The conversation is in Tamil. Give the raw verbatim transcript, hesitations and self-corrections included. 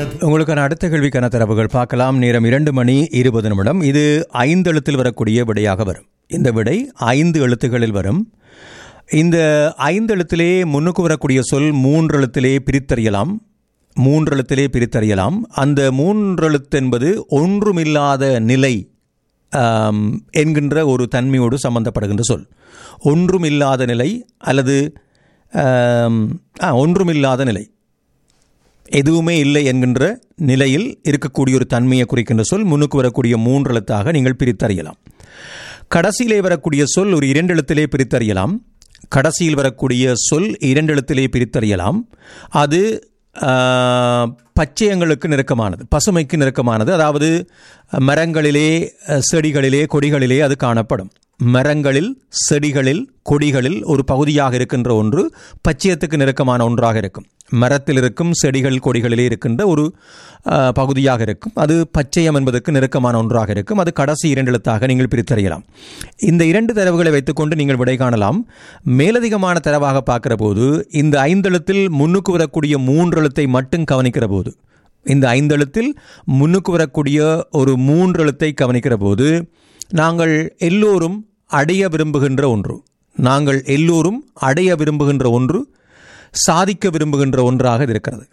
உங்களுக்கான அடுத்த கேள்விக்கான தரவுகள் பார்க்கலாம். நேரம் இரண்டு மணி இருபது நிமிடம். இது ஐந்து எழுத்தில் வரக்கூடிய விடையாக வரும். இந்த விடை ஐந்து எழுத்துகளில் வரும். இந்த ஐந்து எழுத்திலே முன்னுக்கு வரக்கூடிய சொல் மூன்று எழுத்திலே பிரித்தறியலாம். மூன்று எழுத்திலே பிரித்தறியலாம். அந்த மூன்று எழுத்து என்பது ஒன்றுமில்லாத நிலை என்கின்ற ஒரு தன்மையோடு சம்பந்தப்படுகின்ற சொல். ஒன்றுமில்லாத நிலை அல்லது ஒன்றுமில்லாத நிலை, எதுவுமே இல்லை என்கின்ற நிலையில் இருக்கக்கூடிய ஒரு தன்மையை குறிக்கின்ற சொல் முன்னுக்கு வரக்கூடிய மூன்று எழுத்தாக நீங்கள் பிரித்தறியலாம். கடைசியிலே வரக்கூடிய சொல் ஒரு இரண்டு எழுத்திலே பிரித்தறியலாம். கடைசியில் வரக்கூடிய சொல் இரண்டு எழுத்திலே பிரித்தறியலாம். அது பச்சையங்களுக்கு நெருக்கமானது, பசுமைக்கு நெருக்கமானது. அதாவது மரங்களிலே, செடிகளிலே, கொடிகளிலே அது காணப்படும். மரங்களில், செடிகளில், கொடிகளில் ஒரு பகுதியாக இருக்கின்ற ஒன்று பச்சையத்துக்கு நெருக்கமான ஒன்றாக இருக்கும். மரத்தில் இருக்கும், செடிகள், கொடிகளிலே இருக்கின்ற ஒரு பகுதியாக இருக்கும். அது பச்சையம் என்பதற்கு நெருக்கமான ஒன்றாக இருக்கும். அது கடைசி இரண்டு எழுத்தாக நீங்கள் பிரித்தறியலாம். இந்த இரண்டு தரவுகளை வைத்துக்கொண்டு நீங்கள் விடை காணலாம். மேலதிகமான தரவாக பார்க்கிற போது இந்த ஐந்தெழுத்தில் முன்னுக்கு வரக்கூடிய மூன்று எழுத்தை மட்டும் கவனிக்கிற போது, இந்த ஐந்தெழுத்தில் முன்னுக்கு வரக்கூடிய ஒரு மூன்று எழுத்தை கவனிக்கிற போது நாங்கள் எல்லோரும் அடைய விரும்புகின்ற ஒன்று, நாங்கள் எல்லோரும் அடைய விரும்புகின்ற ஒன்று, சாதிக்க விரும்புகின்ற ஒன்றாக இருக்கிறது.